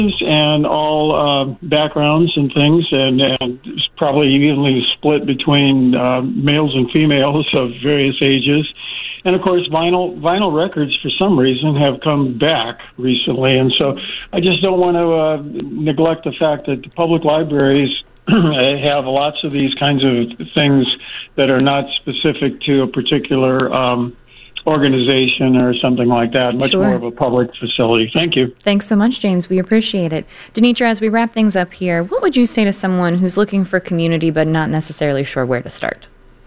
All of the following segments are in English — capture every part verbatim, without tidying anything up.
and all uh, backgrounds and things, and, and it's probably evenly split between uh, males and females of various ages. And of course, vinyl vinyl records, for some reason, have come back recently. And so I just don't want to uh, neglect the fact that the public libraries have lots of these kinds of things that are not specific to a particular um, organization or something like that, much Sure. more of a public facility. Thank you. Thanks so much, James. We appreciate it. Denitra, as we wrap things up here, what would you say to someone who's looking for community but not necessarily sure where to start?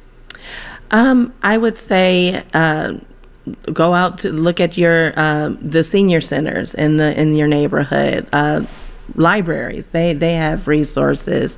Um, I would say uh, go out to look at your uh, the senior centers in the in your neighborhood. Uh, libraries, they they have resources.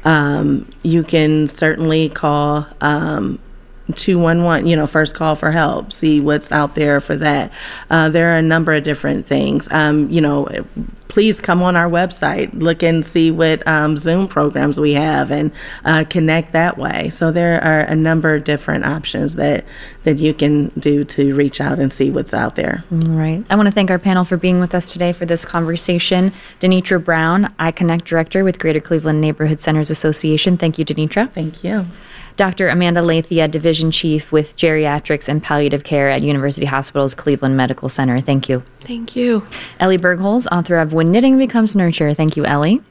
Um, you can certainly call um, two one one, you know, first call for help, see what's out there for that. Uh, there are a number of different things. Um, you know, please come on our website, look and see what um, Zoom programs we have, and uh, connect that way. So there are a number of different options that, that you can do to reach out and see what's out there. All right. I want to thank our panel for being with us today for this conversation. Denitra Brown, iConnect Director with Greater Cleveland Neighborhood Centers Association. Thank you, Denitra. Thank you. Doctor Amanda Lathia, Division Chief with Geriatrics and Palliative Care at University Hospitals Cleveland Medical Center. Thank you. Thank you. Ellie Bergholz, author of When Knitting Becomes Nurture. Thank you, Ellie.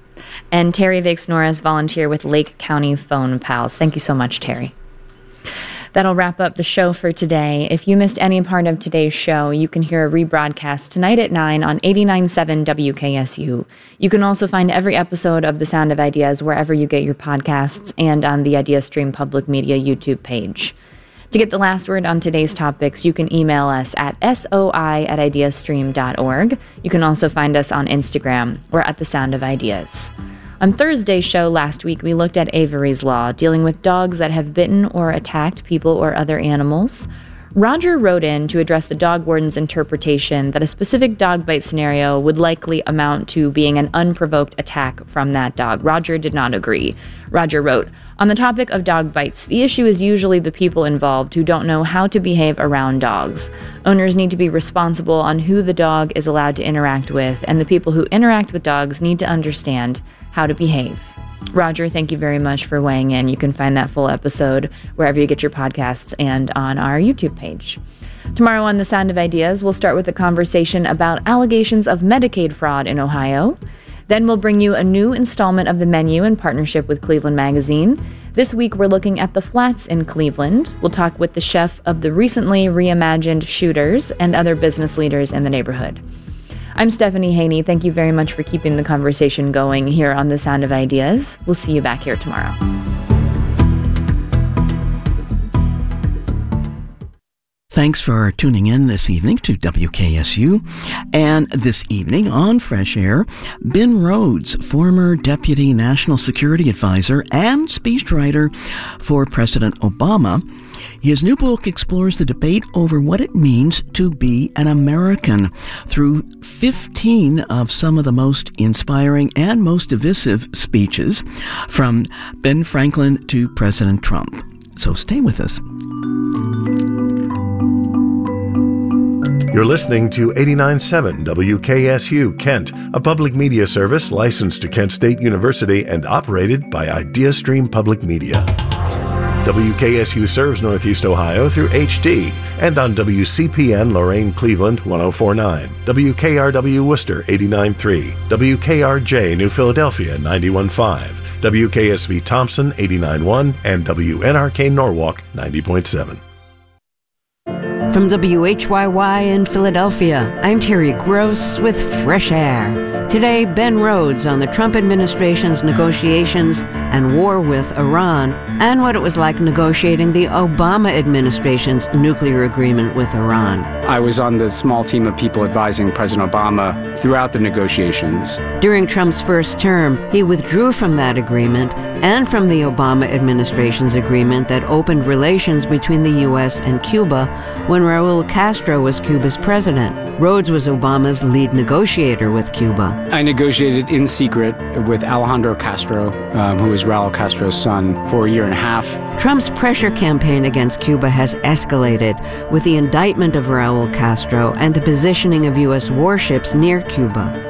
And Terry Vakes Norris, volunteer with Lake County Phone Pals. Thank you so much, Terry. That'll wrap up the show for today. If you missed any part of today's show, you can hear a rebroadcast tonight at nine on eighty-nine point seven W K S U. You can also find every episode of The Sound of Ideas wherever you get your podcasts and on the IdeaStream Public Media YouTube page. To get the last word on today's topics, you can email us at soi at ideastream dot org. You can also find us on Instagram. We're at The Sound of Ideas. On Thursday's show last week, we looked at Avery's Law, dealing with dogs that have bitten or attacked people or other animals. Roger wrote in to address the dog warden's interpretation that a specific dog bite scenario would likely amount to being an unprovoked attack from that dog. Roger did not agree. Roger wrote, "On the topic of dog bites, the issue is usually the people involved who don't know how to behave around dogs. Owners need to be responsible on who the dog is allowed to interact with, and the people who interact with dogs need to understand how to behave." Roger, thank you very much for weighing in. You can find that full episode wherever you get your podcasts and on our YouTube page. Tomorrow on The Sound of Ideas, we'll start with a conversation about allegations of Medicaid fraud in Ohio. Then we'll bring you a new installment of The Menu in partnership with Cleveland Magazine. This week, we're looking at the flats in Cleveland. We'll talk with the chef of the recently reimagined Shooters and other business leaders in the neighborhood. I'm Stephanie Haney. Thank you very much for keeping the conversation going here on The Sound of Ideas. We'll see you back here tomorrow. Thanks for tuning in this evening to W K S U. And this evening on Fresh Air, Ben Rhodes, former Deputy National Security Advisor and speechwriter for President Obama. His new book explores the debate over what it means to be an American through fifteen of some of the most inspiring and most divisive speeches from Ben Franklin to President Trump. So stay with us. You're listening to eighty-nine point seven W K S U Kent, a public media service licensed to Kent State University and operated by IdeaStream Public Media. W K S U serves Northeast Ohio through H D and on W C P N Lorain Cleveland one oh four point nine, W K R W Worcester eighty-nine point three, W K R J New Philadelphia ninety-one point five, W K S V Thompson eighty-nine point one, and W N R K Norwalk ninety point seven. From W H Y Y in Philadelphia, I'm Terry Gross with Fresh Air. Today, Ben Rhodes on the Trump administration's negotiations and war with Iran, and what it was like negotiating the Obama administration's nuclear agreement with Iran. I was on the small team of people advising President Obama throughout the negotiations. During Trump's first term, he withdrew from that agreement and from the Obama administration's agreement that opened relations between the U S and Cuba when Raul Castro was Cuba's president. Rhodes was Obama's lead negotiator with Cuba. I negotiated in secret with Alejandro Castro, um, who is Raul Castro's son, for a year and a half. Trump's pressure campaign against Cuba has escalated with the indictment of Raul Castro and the positioning of U S warships near Cuba.